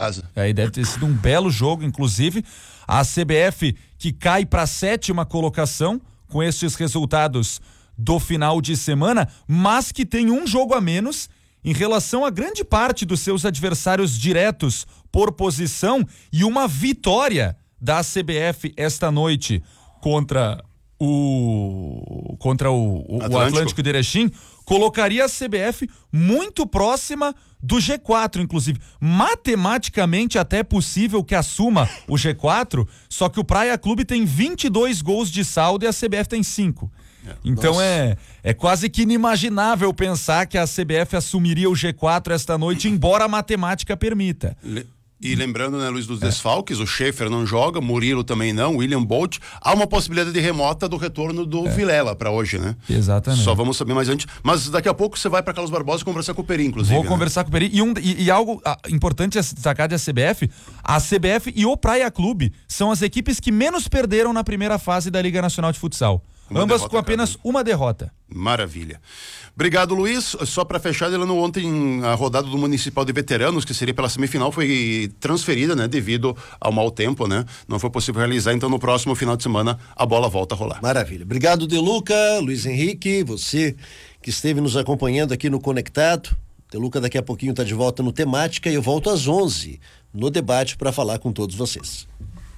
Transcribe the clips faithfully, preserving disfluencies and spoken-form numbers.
casa. Aí deve ter sido um belo jogo, inclusive. A C B F que cai para a sétima colocação com estes resultados do final de semana, mas que tem um jogo a menos em relação a grande parte dos seus adversários diretos por posição, e uma vitória da C B F esta noite contra o contra o, o Atlântico. o Atlântico de Erechim colocaria a C B F muito próxima do G quatro, inclusive. Matematicamente até é possível que assuma o G quatro, só que o Praia Clube tem vinte e dois gols de saldo e a C B F tem cinco. Então é, é quase que inimaginável pensar que a C B F assumiria o G quatro esta noite, embora a matemática permita. Le... E lembrando, né, Luiz, dos é. desfalques, o Schaefer não joga, Murilo também não, William Bolt, há uma possibilidade de remota do retorno do é. Vilela para hoje, né? Exatamente. Só vamos saber mais antes, mas daqui a pouco você vai para Carlos Barbosa conversar com o Peri, inclusive. Vou né? conversar com o Peri, e, um, e, e algo ah, importante a destacar da C B F, a C B F e o Praia Clube são as equipes que menos perderam na primeira fase da Liga Nacional de Futsal. Uma Ambas com apenas cada. uma derrota. Maravilha. Obrigado, Luiz. Só para fechar, ele ontem a rodada do Municipal de Veteranos, que seria pela semifinal, foi transferida, né, devido ao mau tempo, né? Não foi possível realizar, então no próximo final de semana a bola volta a rolar. Maravilha. Obrigado, Deluca, Luiz Henrique, você que esteve nos acompanhando aqui no Conectado. Deluca daqui a pouquinho está de volta no Temática e eu volto às onze no debate para falar com todos vocês.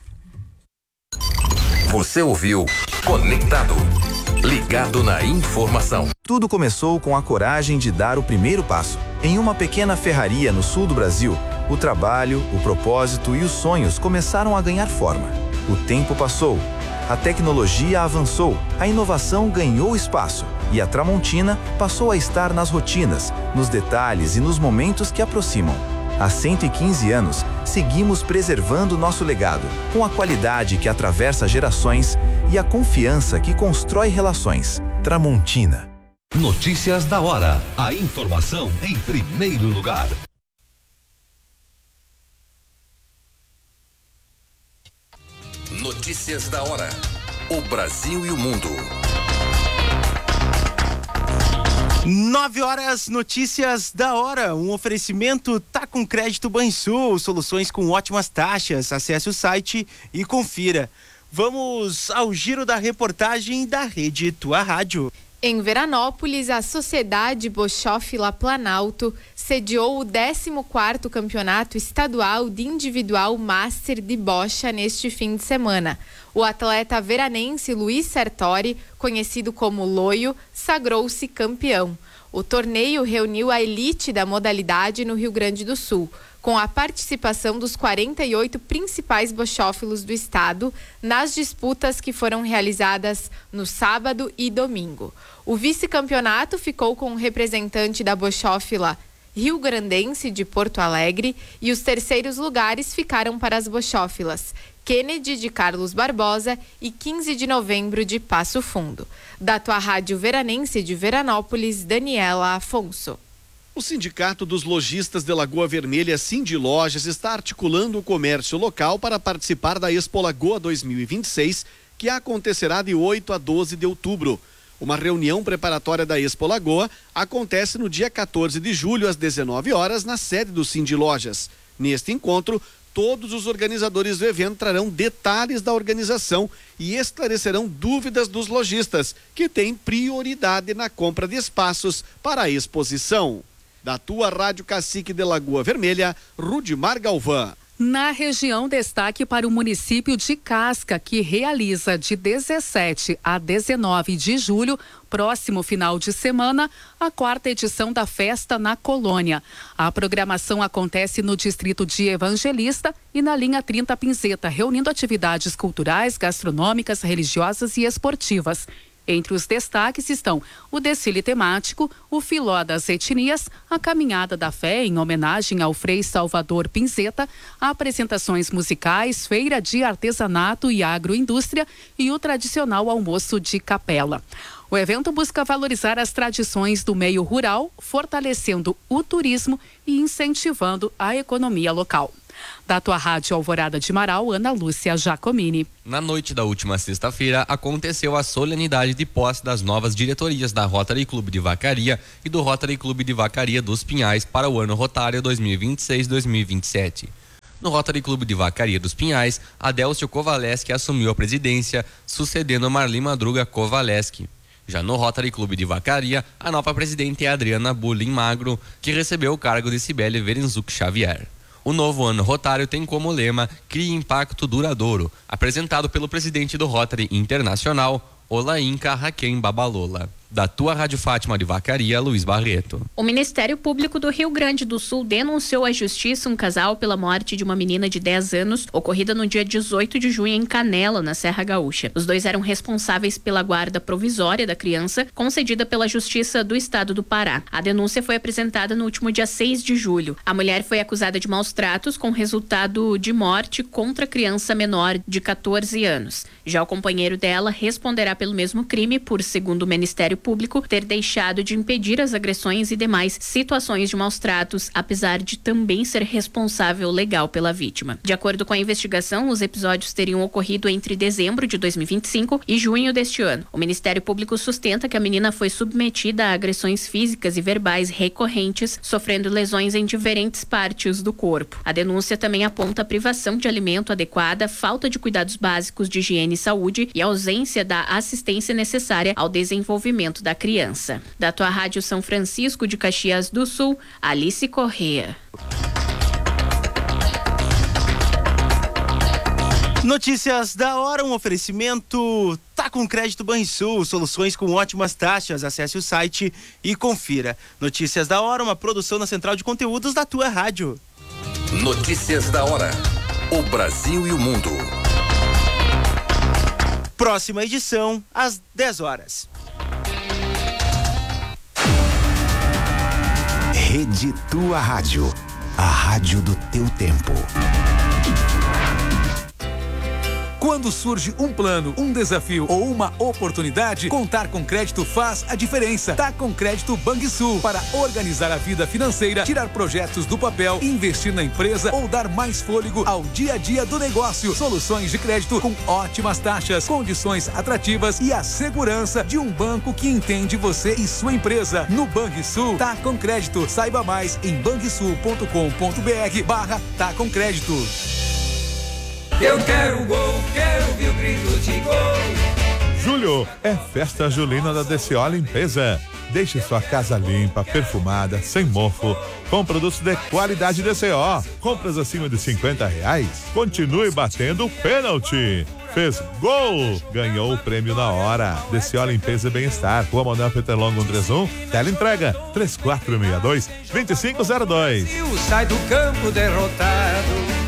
Você ouviu Conectado, ligado na informação. Tudo começou com a coragem de dar o primeiro passo. Em uma pequena ferraria no sul do Brasil, o trabalho, o propósito e os sonhos começaram a ganhar forma. O tempo passou, a tecnologia avançou, a inovação ganhou espaço e a Tramontina passou a estar nas rotinas, nos detalhes e nos momentos que aproximam. Há cento e quinze anos, seguimos preservando nosso legado, com a qualidade que atravessa gerações e a confiança que constrói relações. Tramontina. Notícias da hora. A informação em primeiro lugar. Notícias da hora. O Brasil e o mundo. Nove horas, notícias da hora, um oferecimento tá com crédito Banrisul, soluções com ótimas taxas, acesse o site e confira. Vamos ao giro da reportagem da Rede Tua Rádio. Em Veranópolis, a Sociedade Bochófila Planalto sediou o décimo quarto Campeonato Estadual de Individual Master de Bocha neste fim de semana. O atleta veranense Luiz Sertori, conhecido como Loio, sagrou-se campeão. O torneio reuniu a elite da modalidade no Rio Grande do Sul, com a participação dos quarenta e oito principais bochófilos do estado nas disputas que foram realizadas no sábado e domingo. O vice-campeonato ficou com o representante da bochófila rio-grandense de Porto Alegre e os terceiros lugares ficaram para as bochófilas Kennedy de Carlos Barbosa e quinze de novembro de Passo Fundo. Da Tua Rádio Veranense de Veranópolis, Daniela Afonso. O Sindicato dos Lojistas de Lagoa Vermelha, Sindilojas, está articulando o comércio local para participar da Expo Lagoa dois mil e vinte e seis, que acontecerá de oito a doze de outubro. Uma reunião preparatória da Expo Lagoa acontece no dia quatorze de julho, às dezenove horas, na sede do Sindilojas. Neste encontro, todos os organizadores do evento trarão detalhes da organização e esclarecerão dúvidas dos lojistas, que têm prioridade na compra de espaços para a exposição. Da Tua Rádio Cacique de Lagoa Vermelha, Rudimar Galvão. Na região, destaque para o município de Casca, que realiza de dezessete a dezenove de julho, próximo final de semana, a quarta edição da Festa na Colônia. A programação acontece no distrito de Evangelista e na linha trinta Pinzeta, reunindo atividades culturais, gastronômicas, religiosas e esportivas. Entre os destaques estão o desfile temático, o filó das etnias, a caminhada da fé em homenagem ao Frei Salvador Pinzeta, apresentações musicais, feira de artesanato e agroindústria e o tradicional almoço de capela. O evento busca valorizar as tradições do meio rural, fortalecendo o turismo e incentivando a economia local. Da Tua Rádio Alvorada de Marau, Ana Lúcia Giacomini. Na noite da última sexta-feira, aconteceu a solenidade de posse das novas diretorias da Rotary Clube de Vacaria e do Rotary Clube de Vacaria dos Pinhais para o ano rotário dois mil e vinte e seis dois mil e vinte e sete. No Rotary Clube de Vacaria dos Pinhais, Adélcio Kovaleski assumiu a presidência, sucedendo a Marli Madruga Kovaleski. Já no Rotary Clube de Vacaria, a nova presidente é Adriana Bulin Magro, que recebeu o cargo de Cibele Verenzuk Xavier. O novo ano rotário tem como lema Crie Impacto Duradouro, apresentado pelo presidente do Rotary Internacional, Olainka Raquem Babalola. Da tua Rádio Fátima de Vacaria, Luiz Barreto. O Ministério Público do Rio Grande do Sul denunciou à Justiça um casal pela morte de uma menina de dez anos, ocorrida no dia dezoito de junho em Canela, na Serra Gaúcha. Os dois eram responsáveis pela guarda provisória da criança, concedida pela Justiça do Estado do Pará. A denúncia foi apresentada no último dia seis de julho. A mulher foi acusada de maus tratos com resultado de morte contra a criança menor de catorze anos. Já o companheiro dela responderá pelo mesmo crime por, segundo o Ministério Público, ter deixado de impedir as agressões e demais situações de maus tratos, apesar de também ser responsável legal pela vítima. De acordo com a investigação, os episódios teriam ocorrido entre dezembro de dois mil e vinte e cinco e junho deste ano. O Ministério Público sustenta que a menina foi submetida a agressões físicas e verbais recorrentes, sofrendo lesões em diferentes partes do corpo. A denúncia também aponta a privação de alimento adequada, falta de cuidados básicos de higiene e saúde e ausência da assistência necessária ao desenvolvimento da criança. Da tua Rádio São Francisco de Caxias do Sul, Alice Corrêa. Notícias da hora, um oferecimento Tá com Crédito Banrisul, soluções com ótimas taxas. Acesse o site e confira. Notícias da hora, uma produção na Central de Conteúdos da tua rádio. Notícias da hora. O Brasil e o mundo. Próxima edição, às dez horas. Rede Tua Rádio, a rádio do teu tempo. Quando surge um plano, um desafio ou uma oportunidade, contar com crédito faz a diferença. Tá com Crédito Banrisul para organizar a vida financeira, tirar projetos do papel, investir na empresa ou dar mais fôlego ao dia a dia do negócio. Soluções de crédito com ótimas taxas, condições atrativas e a segurança de um banco que entende você e sua empresa. No Banrisul, tá com crédito. Saiba mais em banrisul ponto com ponto br barra tá com crédito. Eu quero gol, quero ouvir o grito de gol. Julho é festa julina da D C O Limpeza. Deixe sua casa limpa, perfumada, sem mofo, com produtos de qualidade D C O. Compras acima de cinquenta reais. Continue batendo pênalti. Fez gol, ganhou o prêmio na hora. D C O Limpeza e Bem-Estar, Rua Manuel Peterlongo cento e trinta e um, tela entrega três quatro seis dois, dois cinco zero dois. Sai do campo derrotado.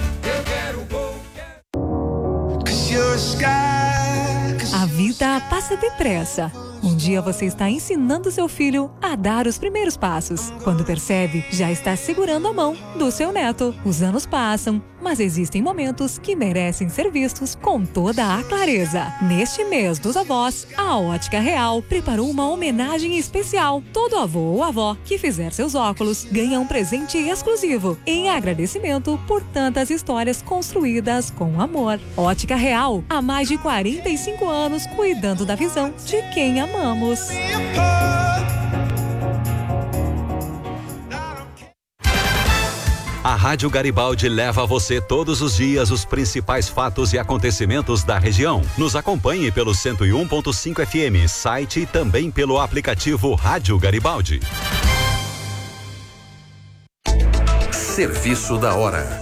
A vida passa depressa. Um dia você está ensinando seu filho a dar os primeiros passos. Quando percebe, já está segurando a mão do seu neto. Os anos passam, mas existem momentos que merecem ser vistos com toda a clareza. Neste mês dos avós, a Ótica Real preparou uma homenagem especial. Todo avô ou avó que fizer seus óculos ganha um presente exclusivo, em agradecimento por tantas histórias construídas com amor. Ótica Real, há mais de quarenta e cinco anos cuidando da visão de quem amamos. A Rádio Garibaldi leva a você todos os dias os principais fatos e acontecimentos da região. Nos acompanhe pelo cento e um ponto cinco F M, site e também pelo aplicativo Rádio Garibaldi. Serviço da hora.